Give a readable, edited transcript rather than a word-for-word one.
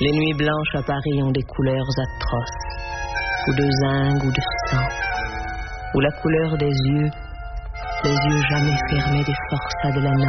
Les nuits blanches à Paris ont des couleurs atroces, ou de zinc ou de sang, ou la couleur des yeux jamais fermés des forçats de la